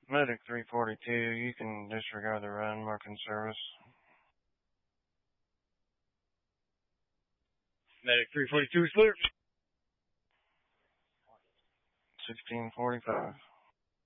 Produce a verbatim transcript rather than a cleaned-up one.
Medic three forty-two, you can disregard the run, mark in service. Medic three forty-two is clear. sixteen forty-five.